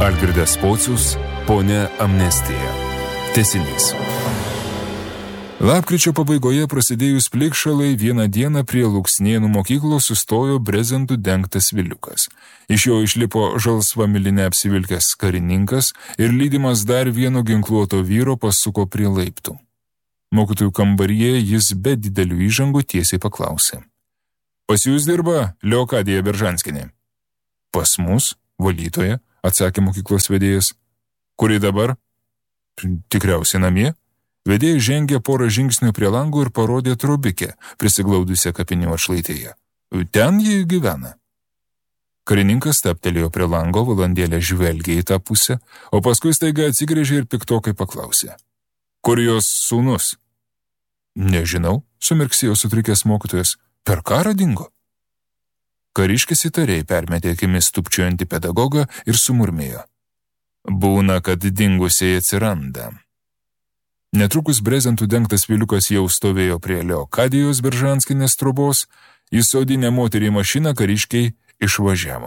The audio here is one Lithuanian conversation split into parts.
Algirdas Pocius, Ponia Amnestija. Tęsinys. Lapkričio pabaigoje prasidėjus plikšalai vieną dieną prie Luksnėnų mokyklos sustojo brezentų dengtas viliukas. Iš jo išlipo žalsva miline apsivilkęs karininkas ir lydimas dar vieno ginkluoto vyro pasuko prie laiptų. Mokytojų kambaryje jis be didelių įžangų tiesiai paklausė. Pas jūs dirba Leokadija Beržanskienė? Pas mus, valytoja, atsakė mokyklos vedėjas. Kuri dabar? Tikriausiai namie. Vedėjas žengė porą žingsnių prie lango ir parodė trobikę, prisiglaudusią kapinių atšlaitėje. Ten ji gyvena. Karininkas stabtelėjo prie lango, valandėlę žvelgė į tą pusę, o paskui staiga atsigręžė ir piktokai paklausė. Kur jos sūnus? Nežinau, sumirksėjo sutrikęs mokytojas. Per karą dingo? Kariškis įtariai permetė akimis tupčiojantį pedagogą ir sumurmėjo. Būna, kad dingusiai atsiranda. Netrukus brezentų dengtas viliukas jau stovėjo prie Leokadijos Beržanskienės trobos, įsodinę moterį mašiną kariškiai išvažiavo.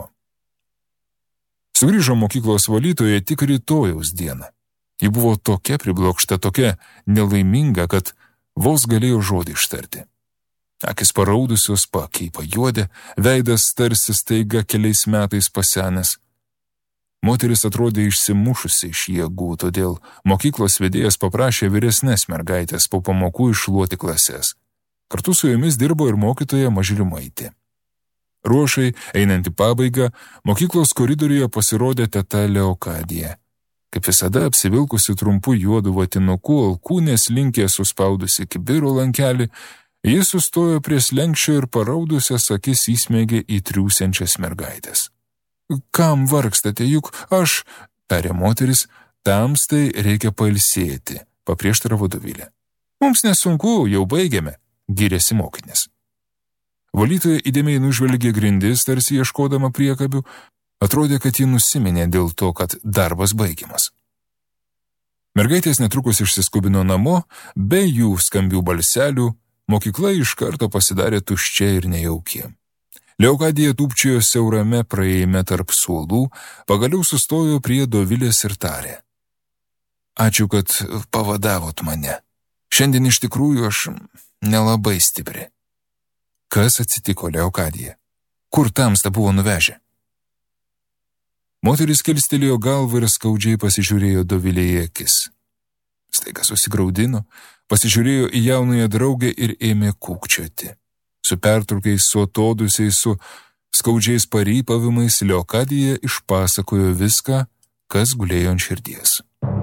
Sugrįžo mokyklos valytoja tik rytojaus dieną. Ji buvo tokia priblokšta, tokia nelaiminga, kad vos galėjo žodį ištarti. Akis paraudusios, pakiai pajuodė, veidas tarsi staiga keliais metais pasenęs. Moteris atrodė išsimušusi iš jėgų, todėl mokyklos vedėjas paprašė vyresnės mergaitės po pamokų iššluoti klases. Kartu su jomis dirbo ir mokytoja Mažilimaitė. Ruošai, einant į pabaigą, mokyklos koridoriuje pasirodė teta Leokadija. Kaip visada apsivilkusi trumpu juodu vatinuku, alkūnės linkė suspaudusi kibiro lankelį, jis sustojo prie slenkščio ir paraudusias akis įsmeigė į triūsiančias mergaitės. Kam vargstate, juk aš, tarė moteris, tamstai reikia pailsėti, paprieštaravo Dovilė. Mums nesunku, jau baigėme, gyrėsi mokinės. Valytoja įdėmiai nužvelgė grindis, tarsi ieškodama priekabių, atrodė, kad ji nusiminė dėl to, kad darbas baigiamas. Mergaitės netrukus išsiskubino namo, be jų skambių balselių, mokykla iš karto pasidarė tuščia ir nejauki. Leokadija tūpčiojo siaurame praėjime tarp suolų, pagaliau sustojo prie Dovilės ir tarė. Ačiū, kad pavadavot mane. Šiandien iš tikrųjų aš nelabai stipri. Kas atsitiko, Leokadija? Kur tamsta buvo nuvežę? Moteris kilstelėjo galvą ir skaudžiai pasižiūrėjo Dovilė į akis. Staiga susigraudino, pasižiūrėjo į jaunąją draugę ir ėmė kūkčioti. Su pertraukiais, su atodusiais, su skaudžiais parypavimais Leokadija išpasakojo viską, kas gulėjo ant širdies.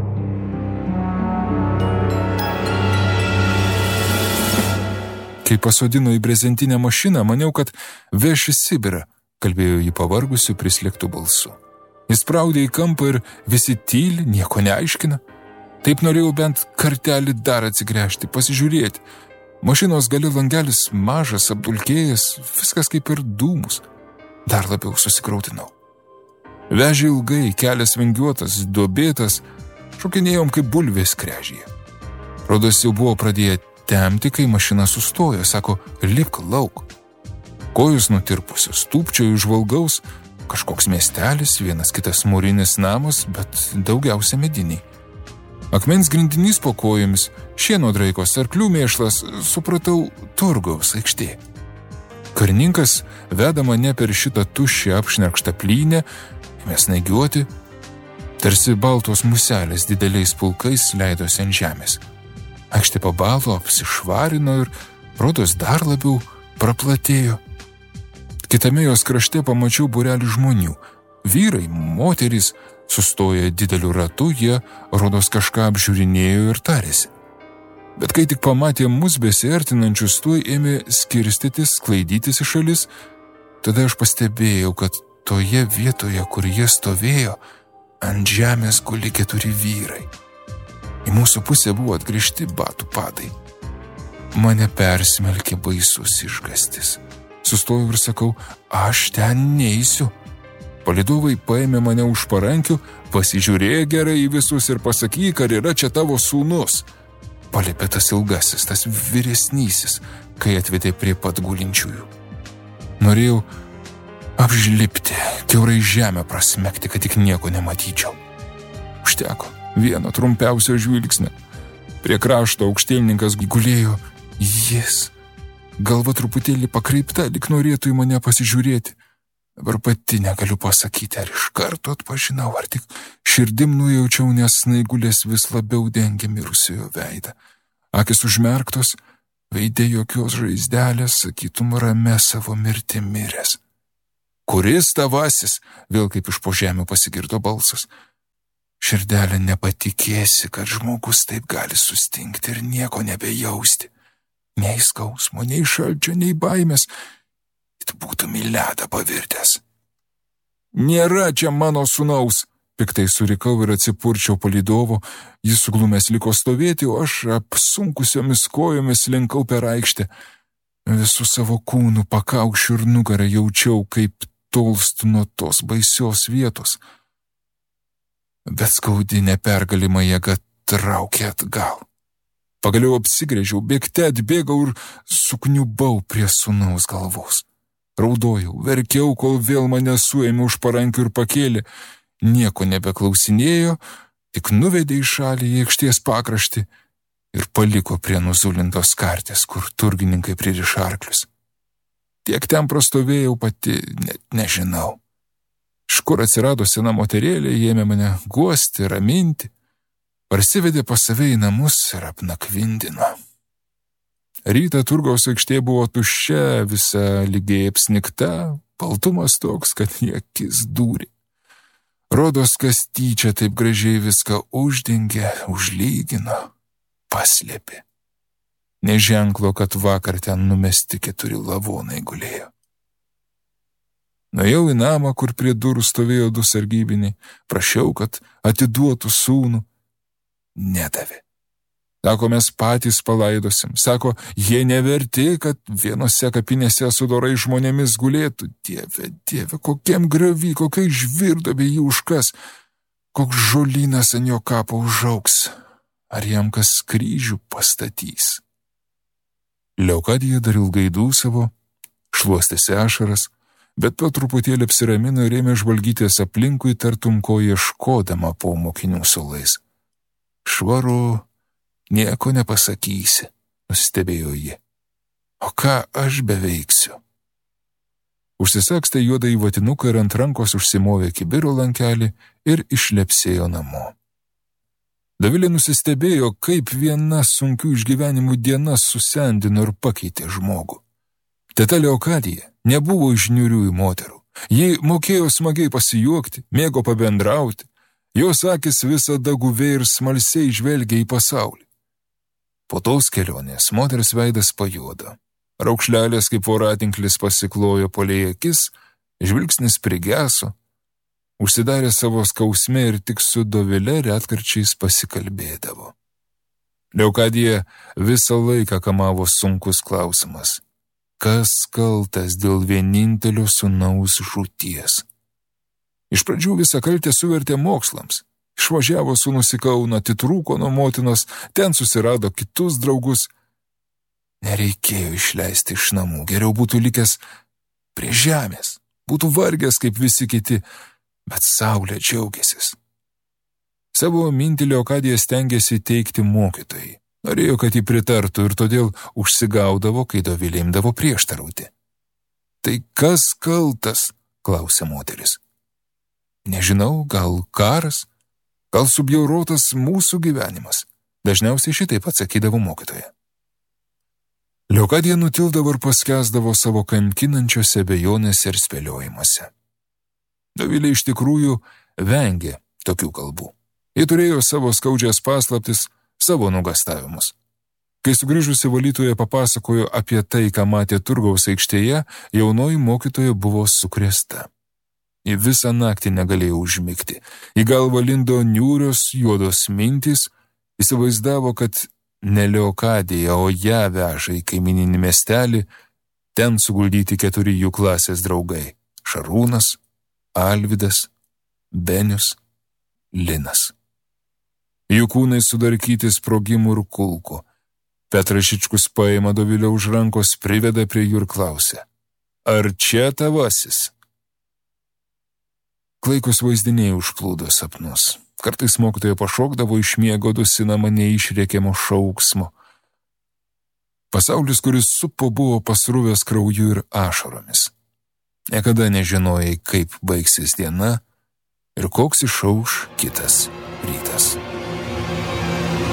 Kai pasodino į brezentinę mašiną, maniau, kad veš į Sibirą, kalbėjo jį pavargusiu prislėgtu balsu. Jis spraudė į kampą ir visi tyli, nieko neaiškina. Taip norėjau bent kartelį dar atsigręžti, pasižiūrėti. Mašinos gali langelis mažas, apdulkėjęs, viskas kaip ir dūmus. Dar labiau susikrautinau. Vežė ilgai, kelias vingiuotas, duobėtas, šokinėjom kaip bulvės krežyje. Rodos jau buvo pradėję temti, kai mašina sustojo, sako, lipk lauk. Kojus nutirpusios, tūpčioju žvalgaus, kažkoks miestelis, vienas kitas mūrinis namas, bet daugiausia mediniai. Akmens grindinys po kojomis, šieno draikos, arklių mėšlas, supratau, turgaus aikštė. Karininkas veda mane per šitą tuščią apšnerkštą plynę, mes naigiuoti, tarsi baltos muselės dideliais pulkais leidosi ant žemės. Aikštė pabalo, apsišvarino ir, rodos, dar labiau praplatėjo. Kitame jos krašte pamačiau būrelį žmonių. Vyrai, moterys, sustoję dideliu ratu, jie, rodos, kažką apžiūrinėjo ir tarėsi. Bet kai tik pamatė mus besiartinančius, tuoj ėmė skirstytis, sklaidytis į šalis, tada aš pastebėjau, kad toje vietoje, kur jie stovėjo, ant žemės guli 4 vyrai. Į mūsų pusę buvo atgrįžti batų padai. Mane persmelkė baisus išgąstis. Sustojau ir sakau, aš ten neisiu. Palydovai paėmė mane už parankių, pasižiūrėjo gerai į visus ir pasakyk, ar yra čia tavo sūnus. Paliepė tas ilgasis, tas vyresnysis, kai atvedė prie pat gulinčiųjų. Norėjau apžlipti, kiaurai žemę prasmekti, kad tik nieko nematyčiau. Užteko vieno trumpiausio žvilgsnio. Prie krašto aukštielninkas gulėjo jis. Galva truputėlį pakreipta, lyg norėtų į mane pasižiūrėti. Dabar pati negaliu pasakyti, ar iš karto atpažinau, ar tik širdim nujaučiau, nes snaigulės vis labiau dengė mirusiojo veidą. Akis užmerktos, veide jokios žaizdelės, sakytum, rame savo mirtį miręs. Kuris tavasis? Vėl kaip iš po žemių pasigirdo balsas. Širdelė, nepatikėsi, kad žmogus taip gali sustingti ir nieko nebejausti. Nei skausmo, nei šalčio, nei baimės. It būtum į ledą pavirtęs. Nėra čia mano sūnaus, piktai surikau ir atsipurčiau palydovo. Jis suglumęs liko stovėti, o aš apsunkusiomis kojomis linkau per aikštę. Visų savo kūnų, pakaušiu ir nugarą jaučiau, kaip tolstu nuo tos baisios vietos. Bet skaudi nepergalima jėga traukė atgal. Pagaliau apsigrėžiau, bėgte atbėgau ir sukniubau prie sūnaus galvos. Raudojau, verkiau, kol vėl mane suėmė už parankių ir pakėlė. Nieko nebeklausinėjo, tik nuvedė į šalį į aikštės pakraštį ir paliko prie nuzulintos kartės, kur turgininkai pririš arklius. Tiek ten prastovėjau pati, net nežinau. Iš kur atsirado sena moterėlė, ėmė mane guosti, raminti, parsivedė pas save į namus ir apnakvindino. Rytą turgaus aikštė buvo tuščia, visa lygiai apsnigta, baltumas toks, kad į akis dūrė. Rodos, kas tyčia taip gražiai viską uždengė, užlygino, paslėpė. Neženklo, kad vakar ten numesti 4 lavonai gulėjo. Nuėjau į namą, kur prie durų stovėjo 2 sargybiniai, prašiau, kad atiduotų sūnų. Nedavė. Sako, mes patys palaidosim. Sako, jie neverti, kad vienose kapinėse su dorais žmonėmis gulėtų. Dieve, dieve, kokiam griovi, kokia žvirdo bei jų užkas, koks žolynas ant jo kapo užaugs. Ar jam kas kryžių pastatys? Leokadija dar ilgai dūsavo, šluostėsi ašaras, bet po truputėlį apsiramino ir ėmė žvalgytis aplinkui, tartum ko ieškodama po mokinių suolais. Švaru, nieko nepasakysi, nustebėjo ji. O ką aš beveiksiu? Užsisakstė juodą į vatinuką ir ant rankos užsimovė kibiro lankelį ir išlepsėjo namo. Dovilė nusistebėjo, kaip viena sunkių išgyvenimų diena susendino ir pakeitė žmogų. Teta Leokadija nebuvo iš niūriųjų moterų. Ji mokėjo smagiai pasijuokti, mėgo pabendrauti. Jos akis visada guviai ir smalsiai žvelgia į pasaulį. Po tos kelionės moters veidas pajuodo. Raukšlelės kaip voratinklis pasiklojo palei akis, žvilgsnis prigeso. Užsidarė savo skausme ir tik su Dovile retkarčiais pasikalbėdavo. Leokadija visą laiką kamavo sunkus klausimas. Kas kaltas dėl vienintelio sūnaus žūties? Iš pradžių visą kaltę suvertė mokslams. Išvažiavo sūnus į Kauną, atitrūko nuo motinos, ten susirado kitus draugus. Nereikėjo išleisti iš namų, geriau būtų likęs prie žemės, būtų vargęs kaip visi kiti, bet saulė džiaugiasis. Savo mintį Leokadija stengėsi teikti mokytojai. Norėjo, kad jį pritartų ir todėl užsigaudavo, kai Dovilė imdavo prieštarauti. Tai kas kaltas? Klausė moteris. Nežinau, gal karas, gal subjaurotas mūsų gyvenimas. Dažniausiai šitaip atsakydavo mokytoja. Leokadija nutildavo ir paskęsdavo savo kankinančiose abejonėse ir spėliojimuose. Dovilė iš tikrųjų vengė tokių kalbų. Ji turėjo savo skaudžias paslaptis, savo nugastavimus. Kai sugrįžusi valytoja papasakojo apie tai, ką matė turgaus aikštėje, jaunoji mokytoja buvo sukrėsta. Ji visą naktį negalėjo užmigti. Į galvą lindo niūrios, juodos mintys, įsivaizdavo, kad ne Leokadija, o ją veža į kaimininį miestelį, ten suguldyti 4 jų klasės draugai – Šarūnas, Alvydas, Benius, Linas. Jų kūnai sudarkyti sprogimų ir kulkų. Petras Šičkus paima Dovilę už rankos, priveda prie jų ir klausia. Ar čia tavasis? Klaikus vaizdiniai užplūdo sapnus. Kartais mokytoja pašokdavo iš miego dusindama neišrėkiamo šauksmo. Pasaulis, kuris supo, buvo pasruvęs krauju ir ašaromis. Niekada nežinojai, kaip baigsis diena ir koks išauš kitas rytas.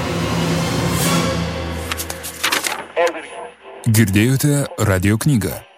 Girdėjote radijo knygą.